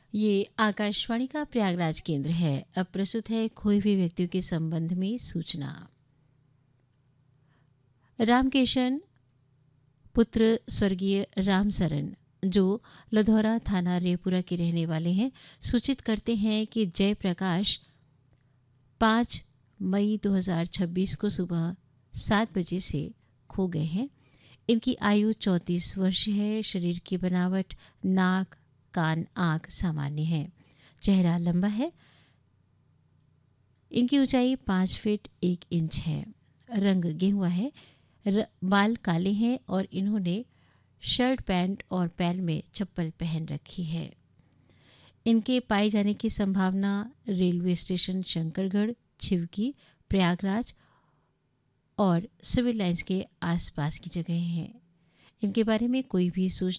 ये आकाशवाणी का प्रयागराज केंद्र है। अब प्रस्तुत है खोए हुए व्यक्तियों के संबंध में सूचना। रामकेशन पुत्र स्वर्गीय रामसरन, जो लधौरा थाना रेपुरा के रहने वाले हैं, सूचित करते हैं कि जयप्रकाश 5 मई 2026 को सुबह 7 बजे से खो गए हैं। इनकी आयु 34 वर्ष है। शरीर की बनावट नाक, कान, आँख सामान्य है। चेहरा लंबा है। इनकी ऊंचाई 5 फीट 1 इंच है। रंग गेहुआ है। बाल काले हैं और इन्होंने शर्ट पैंट और पैर में चप्पल पहन रखी है। इनके पाए जाने की संभावना रेलवे स्टेशन शंकरगढ़, छिवकी, प्रयागराज और सिविल लाइंस के आसपास की जगह है। इनके बारे में कोई भी सूचना